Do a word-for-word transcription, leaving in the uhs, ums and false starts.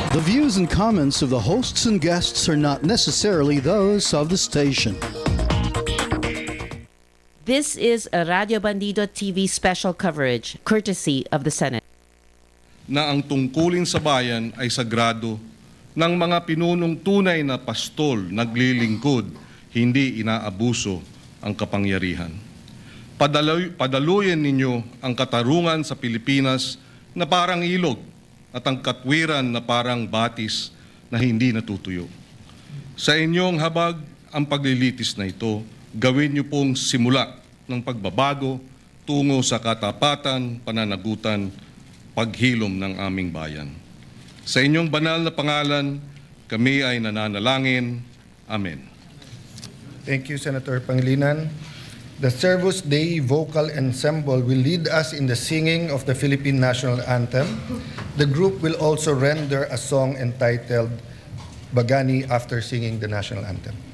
The views and comments of the hosts and guests are not necessarily those of the station. This is a Radio Bandido T V special coverage, courtesy of the Senate. Na ang tungkulin sa bayan ay sagrado ng mga pinunong tunay na pastol, naglilingkod, hindi inaabuso ang kapangyarihan. Padaloy, padaluyan ninyo ang katarungan sa Pilipinas na parang ilog at ang katwiran na parang batis na hindi natutuyo. Sa inyong habag ang paglilitis na ito, gawin niyo pong simula ng pagbabago tungo sa katapatan, pananagutan, paghilom ng aming bayan. Sa inyong banal na pangalan, kami ay nananalangin. Amen. Thank you, Senator Pangilinan. The Servus Dei Vocal Ensemble will lead us in the singing of the Philippine National Anthem. The group will also render a song entitled Bagani after singing the National Anthem.